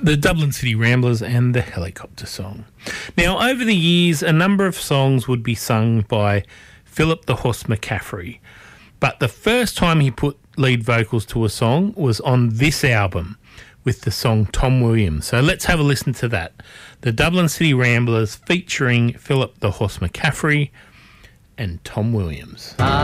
The Dublin City Ramblers and the Helicopter Song. Now, over the years, a number of songs would be sung by Philip the Horse McCaffrey, but the first time he put lead vocals to a song was on this album with the song Tom Williams. So let's have a listen to that. The Dublin City Ramblers featuring Philip the Horse McCaffrey and Tom Williams.